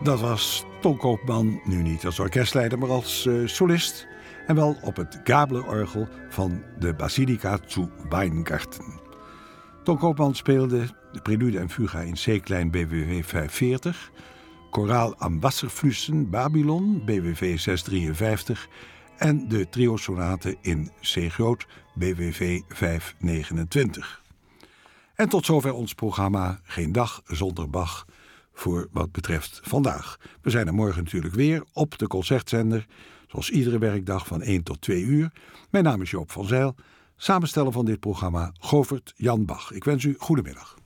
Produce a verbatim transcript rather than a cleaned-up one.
Dat was Ton Koopman, nu niet als orkestleider, maar als uh, solist. En wel op het Gabler-orgel van de Basilica zu Weingarten. Ton Koopman speelde de prelude en fuga in C-klein B W V vijfhonderdveertig... Koraal am Wasserflüssen Babylon B W V zeshonderddrieënvijftig... en de trio-sonate in C-groot B W V vijfhonderdnegenentwintig. En tot zover ons programma Geen dag zonder Bach voor wat betreft vandaag. We zijn er morgen natuurlijk weer op de Concertzender, zoals iedere werkdag van één tot twee uur. Mijn naam is Joop van Zijl, samensteller van dit programma Govert Jan Bach. Ik wens u goedemiddag.